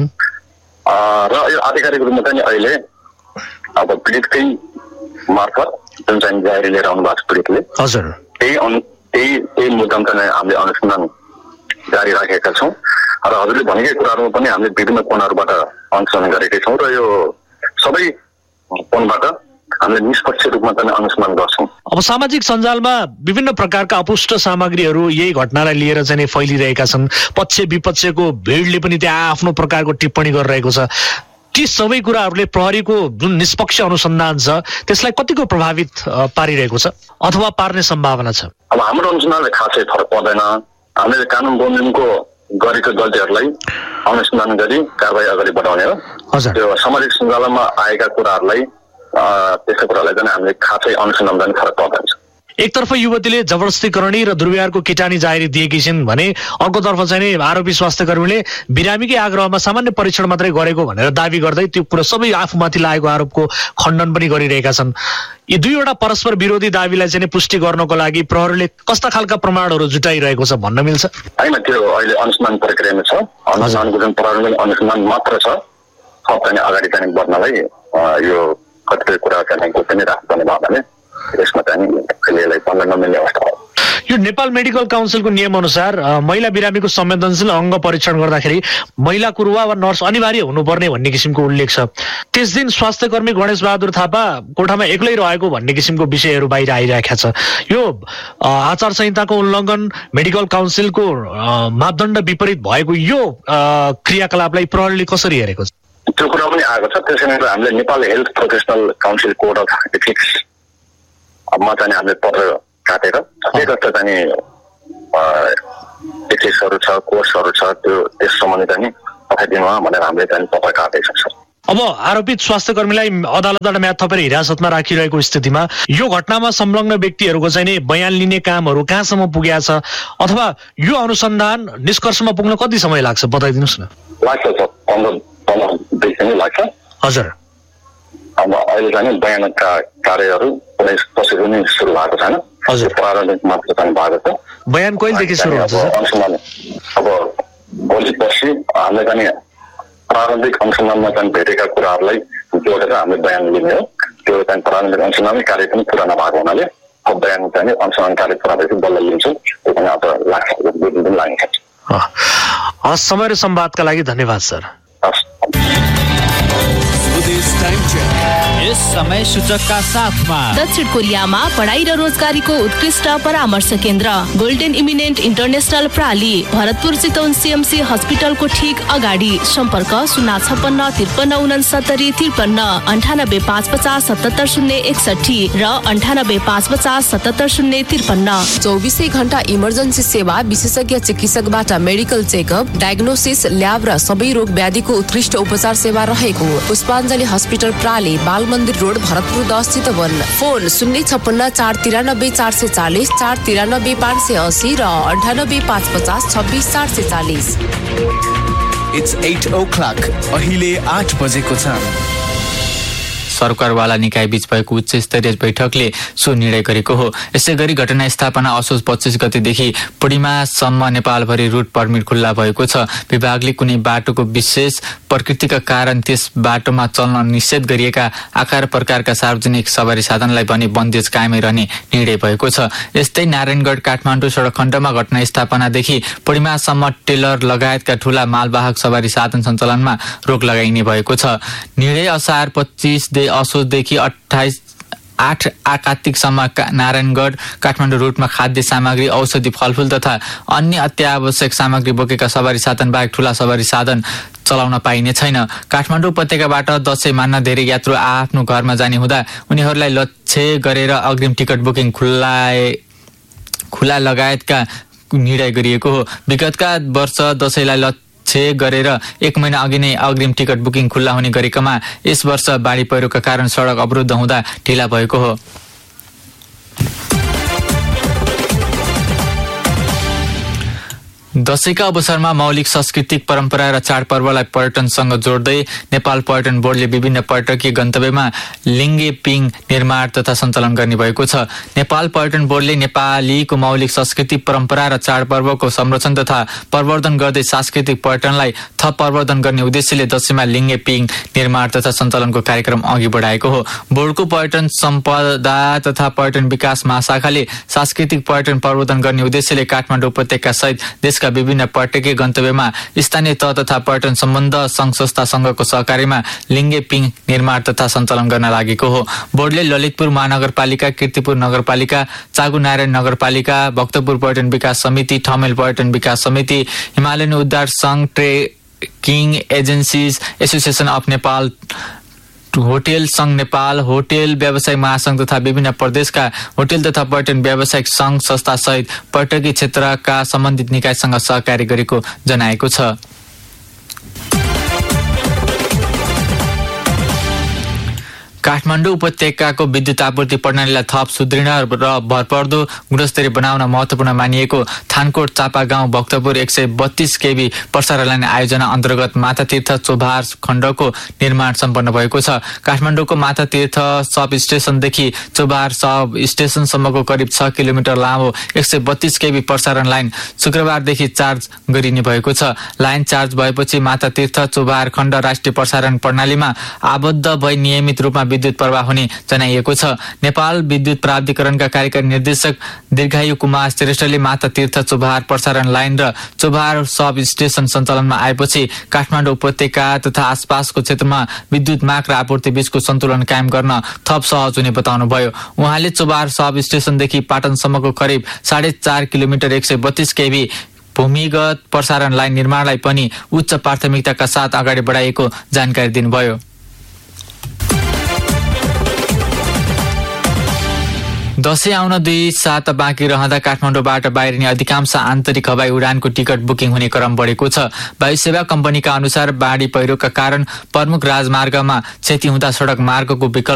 र यो आधिकारिक रूपमा चाहिँ अहिले अब पीडितकै मार्फत जुन चाहिँ जाहेरी लिएर आउनु भएको छ पीडितले, हजुर, त्यही त्यही त्यही मुद्दामा चाहिँ हामीले अनुसन्धान जारी राखेका छौँ। र हजुरले भनेकै कुराहरूमा पनि हामीले विभिन्न कोणहरूबाट अनुसन्धान गरेकै छौँ र यो सबै कोणबाट हामीले निष्पक्ष रूपमा चाहिँ अनुसन्धान गर्छौँ। अब सामाजिक सञ्जालमा विभिन्न प्रकारका अपुष्ट सामग्रीहरू यही घटनालाई लिएर चाहिँ फैलिरहेका छन्। पक्ष विपक्षको भिडले पनि त्यहाँ आफ्नो प्रकारको टिप्पणी गरिरहेको छ। ती सबै कुराहरूले प्रहरीको जुन निष्पक्ष अनुसन्धान छ त्यसलाई कतिको प्रभावित पारिरहेको छ अथवा पार्ने सम्भावना छ? अब हाम्रो अनुसन्धानले खासै फरक पर्दैन। हामीले कानुन बमोजिमको गरेको गल्तीहरूलाई अनुसन्धान गरी कारबाही अगाडि बढाउने हो। त्यो सामाजिक सञ्जालमा आएका कुराहरूलाई त्यस्तो कुरालाई चाहिँ हामीले खासै अनुसन्धान गर्ने फरक पर्दैन। एकतर्फ युवतीले जबरजस्तीकरणी र दुर्व्यवहारको किटानी जाहेरी दिएकी छिन् भने अर्कोतर्फ चाहिँ आरोपी स्वास्थ्य कर्मीले बिरामीकै आग्रहमा सामान्य परीक्षण मात्रै गरेको भनेर दावी गर्दै त्यो कुरा सबै आफूमाथि लागेको आरोपको खण्डन पनि गरिरहेका छन्। यी दुईवटा परस्पर विरोधी दावीलाई चाहिँ पुष्टि गर्नको लागि प्रहरीले कस्ता खालका प्रमाणहरू जुटाइरहेको छ भन्न मिल्छ? होइन, त्यो अहिले अनुसन्धान प्रक्रियामा छ। अनुसन्धानको जुन प्रहरीले अनुसन्धान मात्र छ, थप चाहिँ अगाडि चाहिँ बढ्नलाई यो कतिपय कुरा चाहिँ गोपनीय राख्नुपर्ने भएकोले यसमा चाहिँ यसलाई बन्न नमिल्ने अवस्था हो। यो नेपाल मेडिकल काउन्सिलको नियम अनुसार महिला बिरामीको संवेदनशील अङ्ग परीक्षण गर्दाखेरि महिला कुरुवा वा नर्स अनिवार्य हुनुपर्ने भन्ने किसिमको उल्लेख छ। त्यस दिन स्वास्थ्य कर्मी गणेश बहादुर थापा कोठामा एक्लै रहेको भन्ने किसिमको विषयहरू बाहिर आइरहेका छ। यो आचार संहिताको उल्लङ्घन, मेडिकल काउन्सिलको मापदण्ड विपरीत भएको यो क्रियाकलापलाई प्रहरीले कसरी हेरेको छ? त्यो कुरा पनि आएको छ। त्यसैले हामीले Nepal health professional council code of ethics मा चाहिँ हामीले पत्र काटेर के कस्तो चाहिँ एथिक्सहरू छ, कोर्सहरू छ, त्यो त्यस सम्बन्धी चाहिँ पठाइदिनु भनेर हामीले चाहिँ पत्र काटेको छ। अब आरोपित स्वास्थ्य कर्मीलाई अदालतबाट म्याद थपेर हिरासतमा राखिरहेको स्थितिमा यो घटनामा संलग्न व्यक्तिहरूको चाहिँ बयान लिने कामहरू कहाँसम्म पुगेको छ अथवा यो अनुसन्धान निष्कर्षमा पुग्न कति समय लाग्छ बताइदिनुहोस् न। लाग्छ सर, पन्ध्र पन्ध्र दिन नै लाग्छ। हजुर, अब अहिले चाहिँ बयानका कार्यहरू कुनै कसै पनि सुरु भएको छैन। हजुर, प्रारम्भिक मात्र चाहिँ भएको छ। बयान कहिलेदेखि सुरु हुन्छ? अब भोलि पर्सि हामीले चाहिँ प्रारम्भिक अनुसन्धानमा चाहिँ भेटेका कुराहरूलाई जोडेर हामीले बयान लिने हो। त्यो चाहिँ प्रारम्भिक अनुसन्धानमै कार्य पनि पुरा नभएको हुनाले अब बयान चाहिँ अनुसन्धान कार्य पुरा भएपछि बल्ल लिन्छौँ। त्यो पनि अब लाग्छ, दुई दिन लाग्छ। हस्, समय र संवादका लागि धन्यवाद सर। यस समय सूचकका साथमा दक्षिण कोरियामा पढाइ र रोजगारीको उत्कृष्ट परामर्श केन्द्र golden eminent international प्राली, Bharatpur Chitwan CMC हस्पिटलको ठिक अगाडि। सम्पर्क शून्य छप्पन्न त्रिपन्न उनसत्तरी त्रिपन्न अन्ठानब्बे पाँच पचास सतहत्तर शून्य एकसठी र अन्ठानब्बे पाँच पचास सतहत्तर शून्य त्रिपन्न। चौबिसै घण्टा इमर्जेन्सी सेवा, विशेषज्ञ चिकित्सकबाट मेडिकल चेकअप, डायग्नोसिस, ल्याब र सबै रोग व्याधिको उत्कृष्ट उपचार सेवा रहेको पुष्पाञ्जली सम्झौली हस्पिटल प्राली, बाल मन्दिर रोड, भरतपुर दस चितवन। फोन शून्य छप्पन्न चार तिरानब्बे चार सय चालिस, चार तिरानब्बे पाँच सय अस्सी र अन्ठानब्बे पाँच पचास छब्बिस चार सय चालिस। It's eight o'clock. अहिले आठ बजेको छ। सरकारवाला निकाय बीच भएको उच्च स्तरीय बैठकले सो निर्णय गरेको हो। यसै गरी घटना स्थापना असोज पच्चीस गतेदेखि पूर्णिमासम्म नेपालभरि रुट पर्मिट खुल्ला भएको छ। विभागले कुनै बाटोको विशेष प्रकृतिका कारण त्यस बाटोमा चल्न निषेध गरिएका आकार प्रकारका सार्वजनिक सवारी साधनलाई भने बन्देज कायमै रहने निर्णय भएको छ। यस्तै नारायणगढ काठमाडौँ सडक खण्डमा घटना स्थापनादेखि पूर्णिमासम्म टेलर लगायतका ठूला मालवाहक सवारी साधन सञ्चालनमा रोक लगाइने भएको छ। निर्णय असार पच्चीस असोजदेखि अठाइस आठ कार्तिकसम्म नारायणगढ काठमाडौँ रुटमा खाद्य सामग्री, औषधि, फलफूल तथा अन्य अत्यावश्यक सामग्री बोकेका सवारी साधन बाहेक ठूला सवारी साधन चलाउन पाइने छैन। काठमाडौँ उपत्यकाबाट दशैं मान्न धेरै यात्रु आफ्नो घरमा जाने हुँदा उनीहरूलाई लक्ष्य गरेर अग्रिम टिकट बुकिङ खुल्ला खुला लगायतका निर्णय गरिएको हो। विगतका वर्ष दशैंलाई लक्ष्य गरेर एक महिना अघि नै अग्रिम टिकट बुकिङ खुल्ला हुने गरेकोमा यस वर्ष बाढी पहिरोका कारण सडक अवरुद्ध हुँदा ढिला भएको हो। दशैंका अवसरमा मौलिक सांस्कृतिक परम्परा र चाडपर्वलाई पर्यटनसँग जोड्दै नेपाल पर्यटन बोर्डले विभिन्न पर्यटकीय गन्तव्यमा लिङ्गे पिङ निर्माण तथा सञ्चालन गर्ने भएको छ। नेपाल पर्यटन बोर्डले नेपालीको मौलिक सांस्कृतिक परम्परा र चाडपर्वको संरक्षण तथा प्रवर्धन गर्दै सांस्कृतिक पर्यटनलाई थप प्रवर्धन गर्ने उद्देश्यले दशैंमा लिङ्गे पिङ निर्माण तथा सञ्चालनको कार्यक्रम अघि बढाएको हो। बोर्डको पर्यटन सम्पदा तथा पर्यटन विकास महाशाखाले सांस्कृतिक पर्यटन प्रवर्धन गर्ने उद्देश्यले काठमाडौँ उपत्यका सहित देशका विभिन्न पर्यटकीय गन्तव्यमा स्थानीय तह तथा पर्यटन सम्बन्ध संघ संस्था संघको सहकार्यमा लिङ्गे पिङ निर्माण तथा सञ्चालन गर्न लागेको हो। बोर्डले ललितपुर महानगरपालिका, कीर्तिपुर नगरपालिका, चागु नारायण नगरपालिका, भक्तपुर पर्यटन विकास समिति, ठमेल पर्यटन विकास समिति, हिमालयन उद्धार संघ, trekking agencies association of Nepal, hotel संघ नेपाल, होटेल व्यवसाय महासंघ तथा विभिन्न प्रदेशका होटेल तथा पर्यटन व्यावसायिक संघ संस्था सहित पर्यटकीय क्षेत्रका सम्बन्धित निकायसँग सहकार्य गरेको जनाएको छ। काठमाडौँ उपत्यकाको विद्युत आपूर्ति प्रणालीलाई थप सुदृढ र भरपर्दो गुणस्तरीय बनाउन महत्वपूर्ण मानिएको थानकोट चापा गाउँ भक्तपुर एक सय बत्तीस केबी प्रसारण लाइन आयोजना अन्तर्गत माथातीर्थ चोभार खण्डको निर्माण सम्पन्न भएको छ। काठमाडौँको माथातीर्थ सब स्टेशनदेखि चोभार सब स्टेशनसम्मको करिब छ किलोमिटर लामो एक सय बत्तीस केबी प्रसारण लाइन शुक्रबारदेखि चार्ज गरिने भएको छ। लाइन चार्ज भएपछि माथातीर्थ चोभार खण्ड राष्ट्रिय प्रसारण प्रणालीमा आबद्ध भई नियमित रूपमा विद्युत प्रवाह हुने जनाइएको छ। नेपाल विद्युत प्राधिकरणका कार्यकारी निर्देशक दीर्घायु कुमार श्रेष्ठले माथातीर्थ चोभार प्रसारण लाइन र चोभार सब स्टेशन सञ्चालनमा आएपछि काठमाडौँ उपत्यका तथा आसपासको क्षेत्रमा विद्युत माग र आपूर्ति बीचको सन्तुलन कायम गर्न थप सहज हुने बताउनुभयो। उहाँले चोभार सब स्टेशनदेखि पाटनसम्मको करिब साढे चार किलोमिटर एक सय बत्तीस केबी भूमिगत प्रसारण लाइन निर्माणलाई पनि उच्च प्राथमिकताका साथ अगाडि बढाइएको जानकारी दिनुभयो। दशैं आउन दुई साता बाँकी रहँदा काठमाडौँबाट बाहिरिने अधिकांश आन्तरिक हवाई उडानको टिकट बुकिङ हुने क्रम बढेको छ। वायु सेवा कम्पनीका अनुसार बाढी पहिरोका कारण प्रमुख राजमार्गमा क्षति हुँदा सडक मार्गको विकल्प